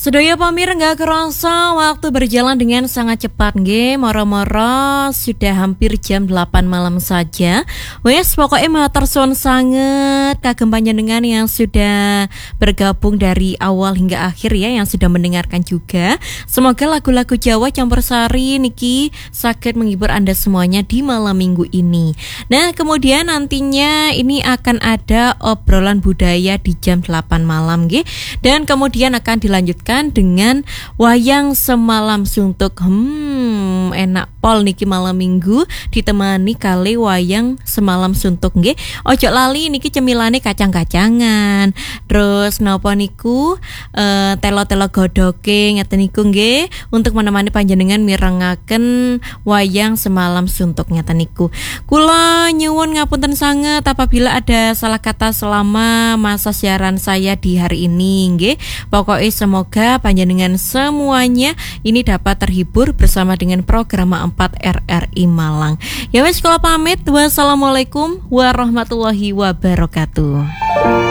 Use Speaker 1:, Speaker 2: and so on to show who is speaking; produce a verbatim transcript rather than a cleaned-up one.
Speaker 1: Sedaya pamir nggak kerasa waktu berjalan dengan sangat cepat nggih. Moro-moro sudah hampir jam delapan malam saja. Wes pokoknya matur suwun sanget kagem panjenengan yang sudah bergabung dari awal hingga akhir ya, yang sudah mendengarkan juga. Semoga lagu-lagu Jawa campursari niki sakit menghibur Anda semuanya di malam minggu ini. Nah, kemudian nantinya ini akan ada obrolan budaya di jam delapan malam nggih. Dan kemudian akan dilanjutkan dengan wayang semalam suntuk. Hmm, enak pol niki malam minggu ditemani kali wayang semalam suntuk nggih. Ojo lali niki cemilane kacang-kacangan. Terus napa niku uh, telo-telo godoke ngeten niku nggih untuk menemani panjenengan mirengaken wayang semalam suntuk ngeten niku. Kula nyuwun ngapunten sanget apabila ada salah kata selama masa siaran saya di hari ini nggih. Pokoknya semoga panjenengan semuanya ini dapat terhibur bersama dengan program empat R R I Malang. Ya wes, kula pamit. Wassalamualaikum warahmatullahi wabarakatuh.